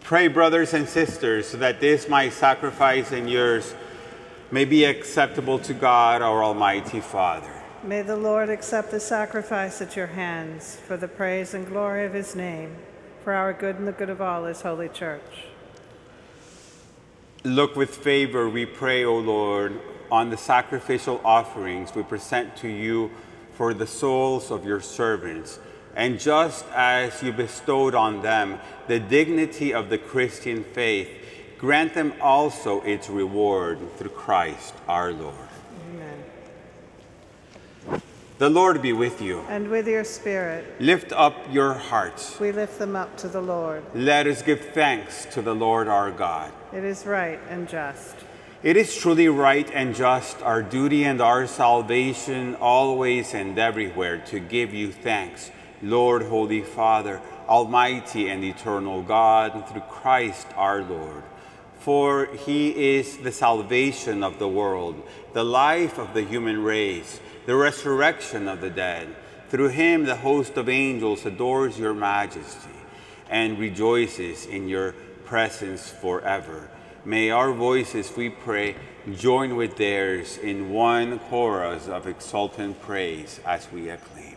Pray, brothers and sisters, so that this my sacrifice and yours may be acceptable to God, our Almighty Father. May the Lord accept the sacrifice at your hands for the praise and glory of his name, for our good and the good of all his holy church. Look with favor, we pray, O Lord, on the sacrificial offerings we present to you for the souls of your servants. And just as you bestowed on them the dignity of the Christian faith, grant them also its reward through Christ our Lord. Amen. The Lord be with you. And with your spirit. Lift up your hearts. We lift them up to the Lord. Let us give thanks to the Lord our God. It is right and just. It is truly right and just, our duty and our salvation, always and everywhere, to give you thanks, Lord, Holy Father, Almighty and eternal God, through Christ our Lord. For he is the salvation of the world, the life of the human race, the resurrection of the dead. Through him the host of angels adores your majesty and rejoices in your presence forever. May our voices, we pray, join with theirs in one chorus of exultant praise as we acclaim.